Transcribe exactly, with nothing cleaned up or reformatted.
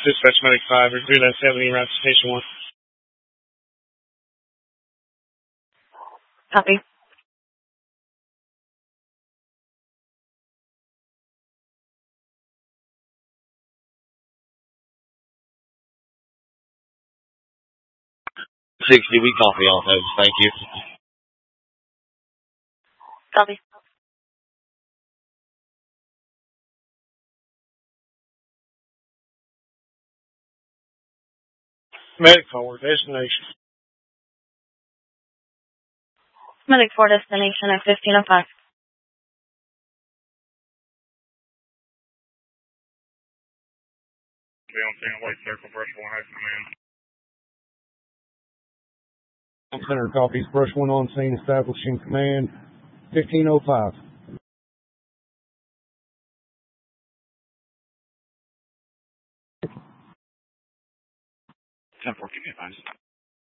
Dispatch Medic five, Relay seventy, route to Station one. Copy. sixty, we copy all those. Thank you. Copy. Medic forward, destination. Medic four, destination at fifteen oh five. Be on scene, white circle, brush one, has command. Center copies, brush one on scene, establishing command, fifteen oh five. ten four, give me advice.